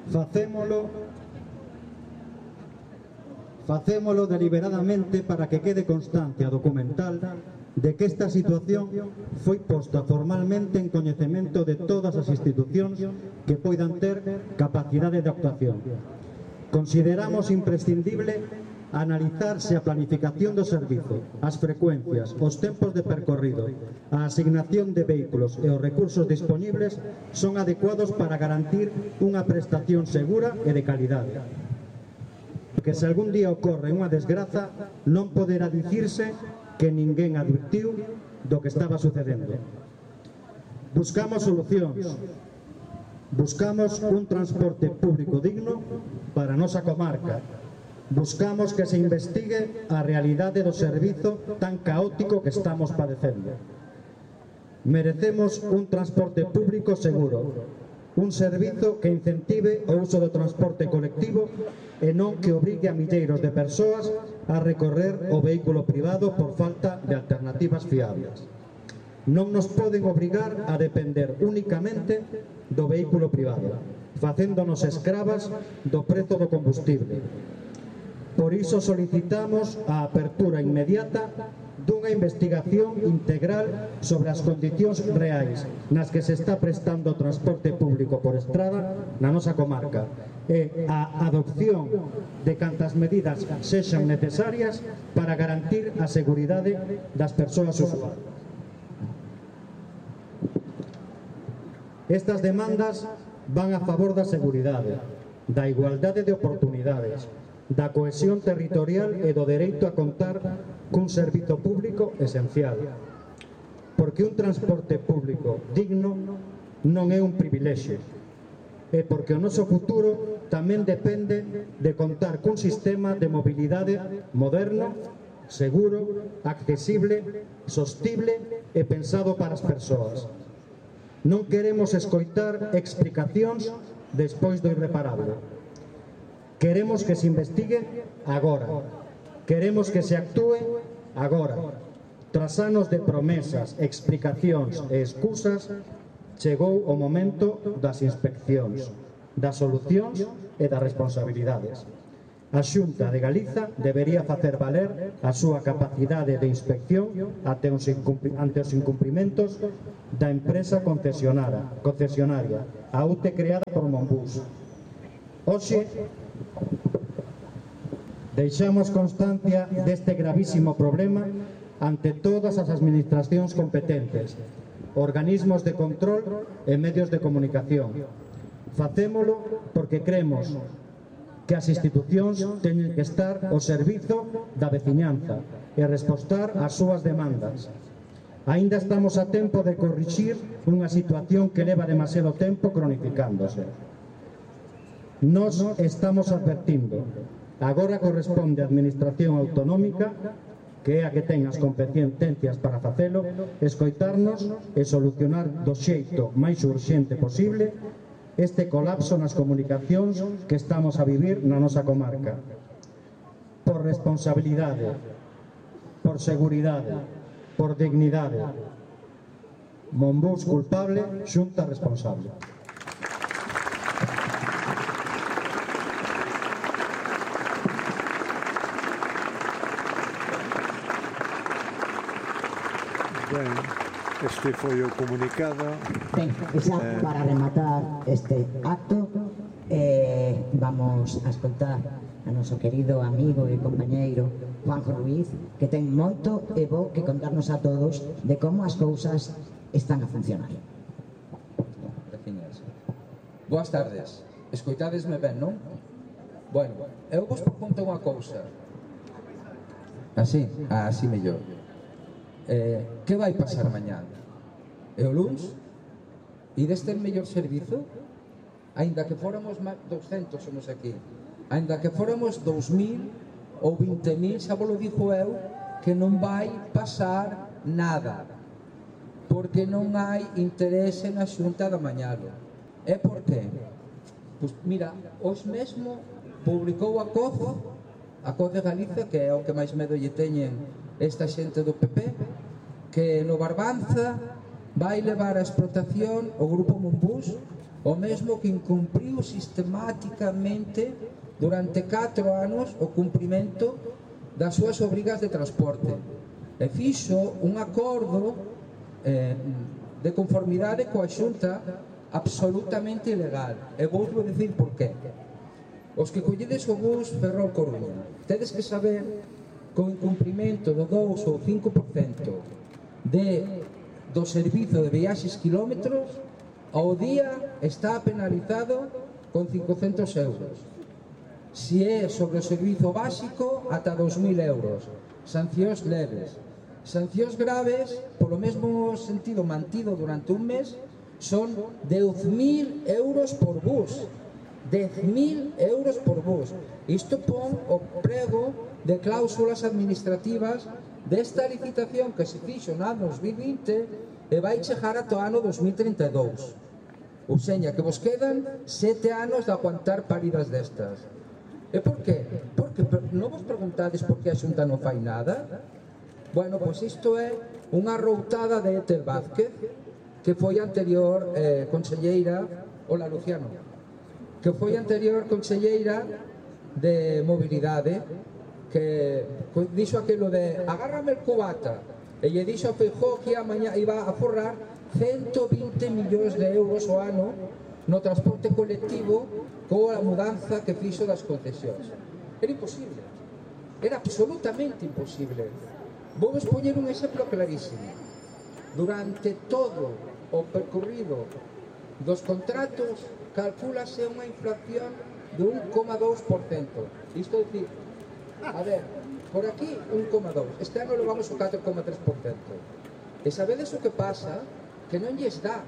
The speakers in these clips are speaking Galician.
Facémolo deliberadamente para que quede constancia documental de que esta situación foi posta formalmente en coñecemento de todas as institucións que poidan ter capacidade de actuación. Consideramos imprescindible analizar se a planificación do servizo, as frecuencias, os tempos de percorrido, a asignación de vehículos e os recursos disponibles son adecuados para garantir unha prestación segura e de calidade. Porque se algún día ocorre unha desgraza, non poderá dicirse que ninguén advertiu do que estaba sucedendo. Buscamos solucións. Buscamos un transporte público digno para a nosa comarca. Buscamos que se investigue a realidade do servizo tan caótico que estamos padecendo. Merecemos un transporte público seguro, un servizo que incentive o uso do transporte colectivo e non que obrigue a milleiros de persoas a recorrer o vehículo privado por falta de alternativas fiables. Non nos poden obrigar a depender únicamente do vehículo privado, facéndonos escravas do prezo do combustible. Por iso solicitamos a apertura inmediata dunha investigación integral sobre as condicións reais nas que se está prestando o transporte público por estrada na nosa comarca e a adopción de cantas medidas sexan necesarias para garantir a seguridade das persoas usuarias. Estas demandas van a favor da seguridade, da igualdade de oportunidades, da cohesión territorial e do dereito a contar cun servizo público esencial. Porque un transporte público digno non é un privilexio, e porque o noso futuro tamén depende de contar cun sistema de mobilidade moderno, seguro, accesible, sostible e pensado para as persoas. Non queremos escoitar explicacións despois do irreparable. Queremos que se investigue agora. Queremos que se actúe agora. Tras anos de promesas, explicacións e excusas, chegou o momento das inspeccións, das solucións e das responsabilidades. A Xunta de Galiza debería facer valer a súa capacidade de inspección ante os incumprimentos da empresa concesionaria, a UTE creada por Monbus. Hoxe, deixamos constancia deste gravísimo problema ante todas as administracións competentes, organismos de control e medios de comunicación. Facémolo porque creemos que as institucións teñen que estar ao servizo da veciñanza e respostar ás súas demandas. Aínda estamos a tempo de corrixir unha situación que leva demasiado tempo cronificándose. Nos estamos advertindo. Agora corresponde á Administración Autonómica, que é a que ten as competencias para facelo, escoitarnos e solucionar do xeito máis urxente posible este colapso nas comunicacións que estamos a vivir na nosa comarca. Por responsabilidade, por seguridade, por dignidade. Monbus culpable, Xunta responsable. Ben, este foi o comunicado. Ben, xa para rematar este acto, vamos a escoltar a noso querido amigo e compañeiro Juanjo Ruiz, que ten moito e bo que contarnos a todos de como as cousas están a funcionar. Boas tardes. Escoitadesme ben, non? Bueno, eu vos pregunto unha cousa. Así? Así mellor. Que vai pasar mañá? E o luns? Ides ter mellor servizo? Ainda que fóramos 200 somos aquí, ainda que fóramos 2000 ou 20.000, xa vos lo dixo eu, que non vai pasar nada, porque non hai interese na Xunta de amañalo. E por qué? Pois mira, hoxe mesmo publicou a COF de Galicia, que é o que máis medo lle teñen esta xente do PP, que no Barbanza vai levar a explotación o grupo Monbus o mesmo que incumpriu sistemáticamente durante 4 anos o cumprimento das súas obrigas de transporte e fixo un acordo de conformidade coa Xunta absolutamente ilegal. E vou dicir por qué. Os que colledes o bus Ferrol-Coruña tedes que saber que o incumprimento do 2 ou 5% do servizo de viaxes quilómetros ao día está penalizado con 500 euros. Si é sobre o servizo básico, ata 2.000 euros. Sancións leves. Sancións graves, polo mesmo sentido mantido durante un mes, son 10.000 euros por bus. 10.000 euros por bus. Isto pon o prego de cláusulas administrativas desta licitación que se fixo no ano 2020 e vai chegar ata o ano 2032. Ou seña, que vos quedan 7 anos de aguantar paridas destas. E por qué? Porque non vos preguntades por que a Xunta non fai nada? Bueno, pois isto é unha routada de Ethel Vázquez, que foi anterior conselleira, hola Luciano, que foi anterior conselleira de mobilidade, que dixo aquilo de agárrame el cubata, e lle dixo a Feijóo que iba a forrar 120 millóns de euros ao ano no transporte colectivo coa mudanza que fixo das concesións. Era imposible, era absolutamente imposible. Vou expoñer un exemplo clarísimo. Durante todo o percorrido dos contratos calcúlase unha inflación de 1,2%. Isto é dicir, a ver, por aquí 1,2%, este ano levamos o 4,3%. E sabedes o que pasa? Que non lles dá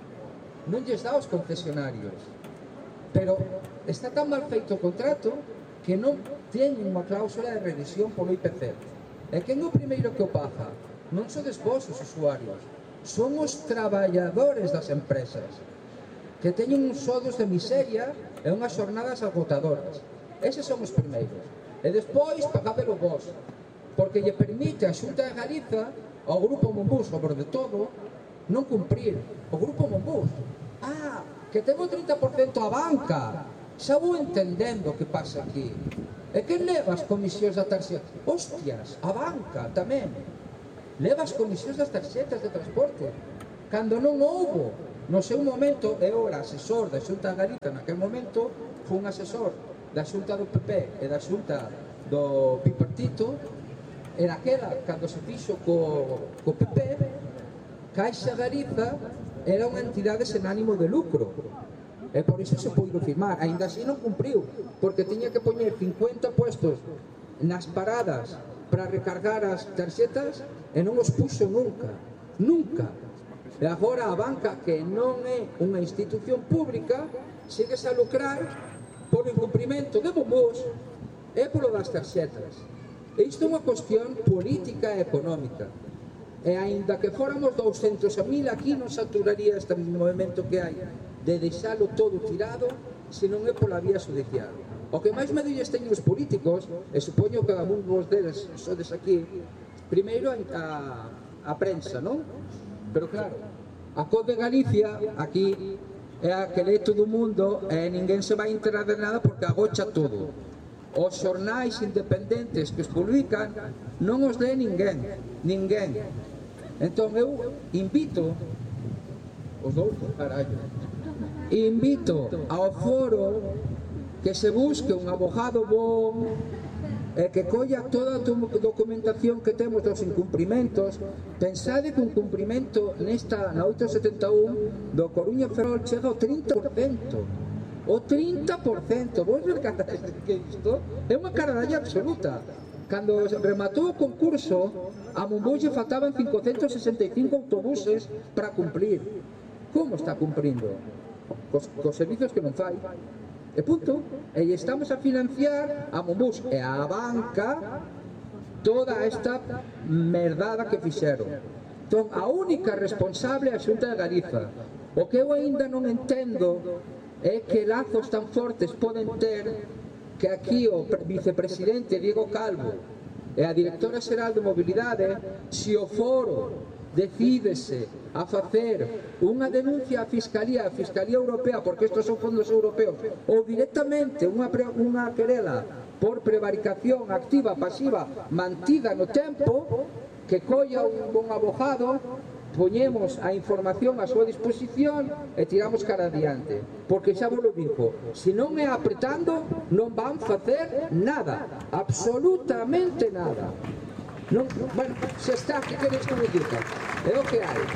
aos concesionarios. Pero está tan mal feito o contrato que non teñen unha cláusula de revisión polo IPC. E quen é o primeiro que o paga? Non sodes vos os usuarios, son os traballadores das empresas, que teñen uns sodos de miseria e unhas xornadas agotadoras. Eses son os primeiros. E despois pagadelo vos, porque lle permite a Xunta de Galiza ao Grupo Monbus, sobre de todo, non cumprir. O Grupo Monbus, que ten o 30% a banca, xa vou entendendo o que pasa aquí. E que leva as comisións da tarxeta? Hostias, a banca tamén leva as comisións das tarxetas de transporte, cando non houbo no seu momento. Eu era asesor da Xunta de Galiza naquele momento, fui un asesor da Xunta do PP e da Xunta do Bipartito, e naquela, cando se fixo co PP, Caixa Galiza era unha entidade sen ánimo de lucro, e por iso se puido firmar. Ainda así non cumpriu, porque tiña que poñer 50 puestos nas paradas para recargar as tarxetas e non os puxo nunca. E agora a banca, que non é unha institución pública, sigues a lucrar por incumprimento de bombos e polo das tarxetas. E isto é unha cuestión política e económica. E aínda que fóramos 200.000 aquí, non saturaría este movimento que hai de deixalo todo tirado se non é pola vía judicial. O que máis medulles teñen os políticos, e supoño que algún vos deles sodes aquí, primeiro a prensa, non? Pero claro, a COP de Galicia aquí é a que lee todo o mundo e ninguén se vai enterar de nada porque agocha todo. Os xornais independentes que os publican non os lee ninguén. Entón eu invito os dous, carallo, invito ao foro que se busque un abogado bon e que colla toda a documentación que temos dos incumprimentos. Pensade que un cumprimento na 871 do Coruña Ferrol chega ao 30%. O 30%, vos ver que isto é unha caralalla absoluta. Cando rematou o concurso, a Monbus lle faltaban 565 autobuses para cumplir. Como está cumprindo? Cos servizos que non fai. E punto. E estamos a financiar a Monbus e a banca toda esta merdada que fixeron. Entón, a única responsable é a Xunta de Galiza. O que eu aínda non entendo é que lazos tan fortes poden ter que aquí o vicepresidente Diego Calvo e a directora xeral de mobilidade, se o foro decídese a facer unha denuncia á Fiscalía Europea, porque estos son fondos europeos, ou directamente unha querela por prevaricación activa, pasiva, mantida no tempo, que colla un bon abogado, poñemos a información a súa disposición e tiramos cara adiante, porque xa vos lo digo, se non é apretando non van facer nada, absolutamente nada. Non, bueno, xa está, que queres que me diga? É o que hai.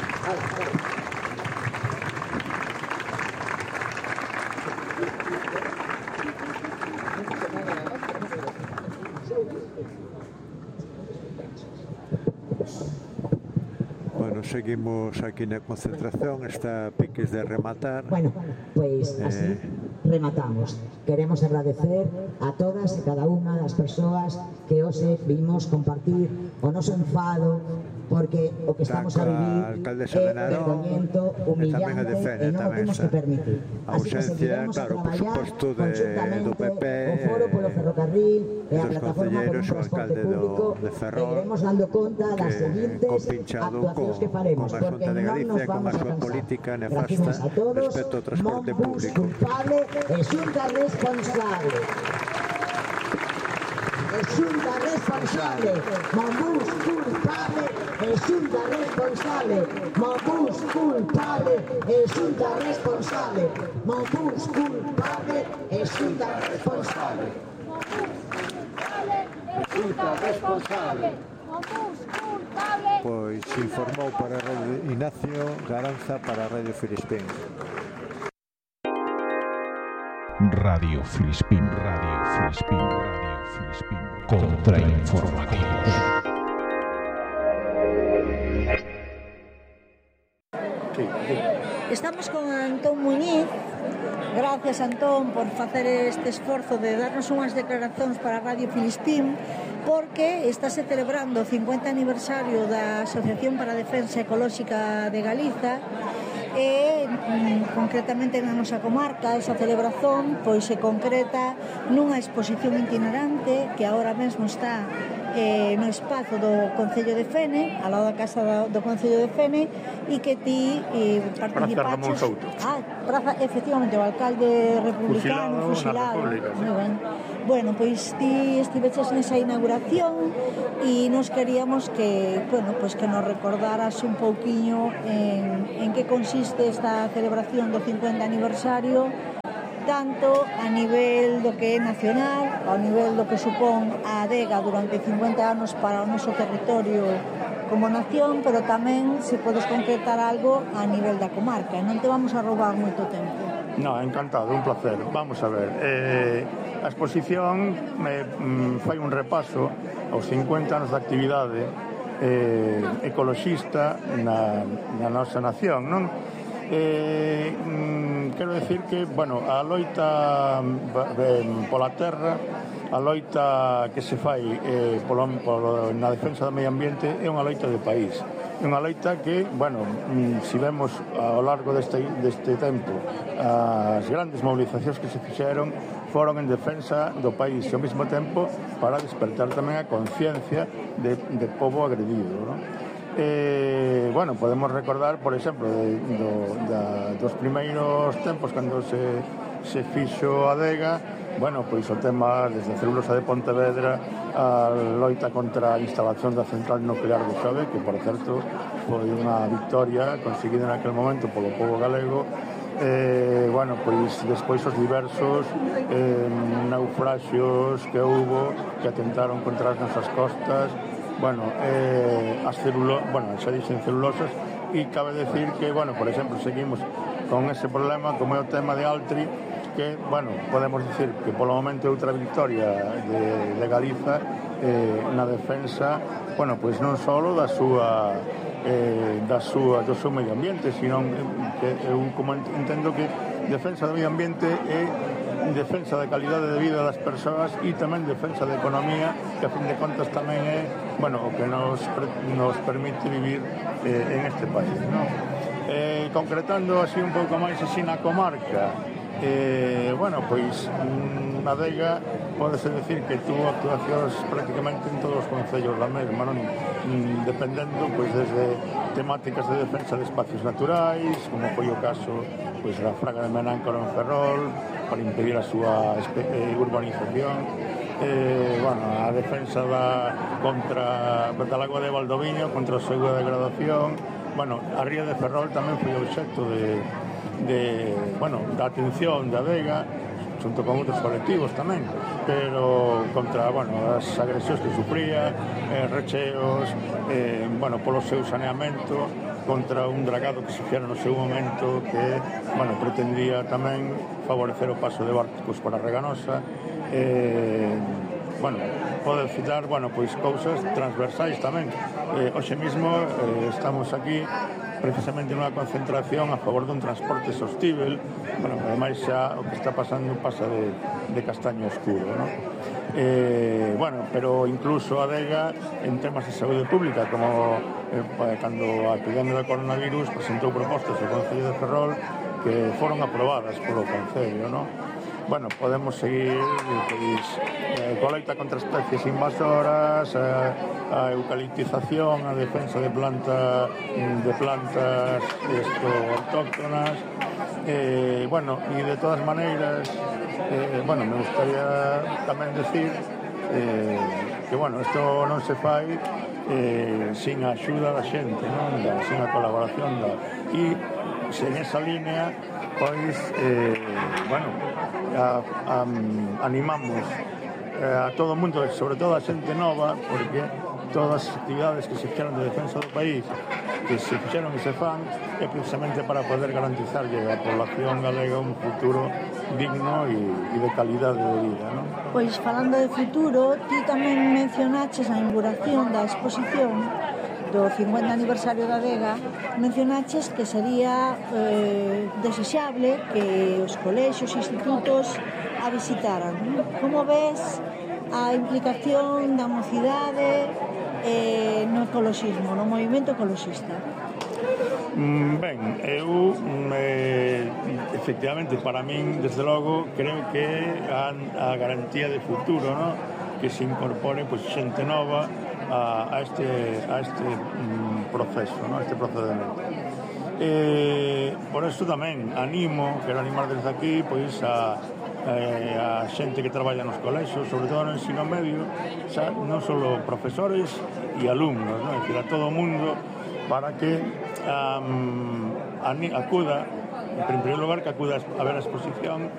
Bueno, seguimos aquí na concentración, está a piques de rematar. Bueno, pois así rematamos. Queremos agradecer a todas e cada unha das persoas que hoxe vimos compartir o noso enfado, porque o que estamos a vivir é vergoñento, humillante e non o temos que permitir. Así que seguiremos a traballar conjuntamente o Foro polo Ferrocarril e a Plataforma por un Transporte Público, e iremos dando conta das seguintes actuacións que faremos, porque non nos vamos a cansar. Gracias a todos, Monbus culpable e Xunta responsable. Xunta responsable, Monbus culpable e Xunta responsable, Monbus culpable e Xunta responsable, Monbus culpable e Xunta responsable. Xunta responsable. Pois informou para a Radio Ignacio Garanza para a Radio Filispín. Radio Filispín, Radio Filispín, Radio Filispín. Contrainformativos. Estamos con Antón Muñiz. Gracias, Antón, por facer este esforzo de darnos unhas declaracións para Radio Filispín, porque estáse celebrando o 50 aniversario da Asociación para a Defensa Ecolóxica de Galiza e concretamente na nosa comarca esa celebración pois se concreta nunha exposición itinerante que agora mesmo está no espazo do Concello de Fene, ao lado da casa do Concello de Fene, e que ti participaches... Praza, efectivamente, o alcalde republicano fusilado. Moi ben. Bueno, pois ti estiveches nesa inauguración e nos queríamos que, bueno, pois que nos recordaras un pouquiño en que consiste esta celebración do 50 aniversario, tanto a nivel do que é nacional, ao nivel do que supón a adega durante 50 anos para o noso territorio como nación, pero tamén se podes concretar algo a nivel da comarca. Non te vamos a roubar moito tempo. No, encantado, un placer. Vamos a ver, a exposición fai un repaso aos 50 anos de actividade ecoloxista na nosa nación, non? Quero decir que, bueno, a loita pola terra, a loita que se fai na defensa do medio ambiente é unha loita de país. É unha loita que, bueno, se vemos ao largo deste tempo as grandes movilizacións que se fixeron foron en defensa do país e ao mesmo tempo para despertar tamén a conciencia de pobo agredido, non? Bueno, podemos recordar, por exemplo, dos primeiros tempos cando se fixo a adega, bueno, pois o tema desde a celulosa de Pontevedra a loita contra a instalación da central nuclear de Xove, que, por certo, foi unha victoria conseguida naquele momento polo pobo galego. Bueno, pois despois os diversos naufraxios que houbo que atentaron contra as nosas costas. Bueno, xa dixen celulosas, e cabe decir que, bueno, por exemplo, seguimos con ese problema como é o tema de Altri, que, bueno, podemos dicir que polo momento é outra victoria de Galiza na defensa, bueno, pois non só do seu medio ambiente, sino que eu como entendo que defensa do medio ambiente é defensa da calidade de vida das persoas e tamén defensa da economía, que a fin de contas tamén é, bueno, o que nos permite vivir en este país, non? Concretando así un pouco máis así na comarca, Bueno, pois na Adega podese decir que tuvo actuacións prácticamente en todos os concellos da mesma, non? Dependendo, pois, desde temáticas de defensa de espacios naturais, como foi o caso pois, da Fraga de Menáncaro en Ferrol, para impedir a súa urbanización, bueno, a defensa contra da Lagoa de Valdoviño, contra a súa degradación. Bueno, a ría de Ferrol tamén foi obxecto da atención da Adega, junto con outros colectivos tamén, pero contra, as agresións que sufría, recheos, polo seu saneamento, contra un dragado que se fixera no seu momento que, pretendía tamén favorecer o paso de barcos para Reganosa. Pode citar, cousas transversais tamén. Hoxe mesmo estamos aquí precisamente nunha concentración a favor dun transporte sostível, ademais xa o que está pasando pasa de castaño oscuro, non? Pero incluso a Adega en temas de saúde pública, como cando a epidemia do coronavirus presentou propostas ao Concello de Ferrol que foron aprobadas polo Concello, non? Podemos seguir coa loita contra especies invasoras, a eucaliptización, a defensa de plantas autóctonas, e de todas maneiras, me gustaría tamén decir que, isto non se fai sin a axuda da xente, non? Sin a colaboración e sen esa línea, pois, animamos a todo o mundo, sobre todo a xente nova, porque todas as actividades que se fixeron de defensa do país, que se fixeron e se fan, é precisamente para poder garantizarlle a población galega un futuro digno e de calidade de vida, non? Pois, falando de futuro, ti tamén mencionaches a inauguración da exposición do 50 aniversario da Adega, mencionaches que sería desexable que os colexios e institutos a visitaran. Como ves a implicación da mocidade no ecoloxismo, no movimento ecoloxista? Ben, eu efectivamente, para min, desde logo, creo que a garantía de futuro, non? Que se incorpore xente nova a este proceso, ¿no? A este procedimento. Por eso tamén quero animar desde aquí a xente que traballa nos colexios, sobre todo no ensino medio, non só profesores e alumnos, ¿no? Es decir, a todo o mundo, para que acuda, en primer lugar, que acuda a ver a exposición,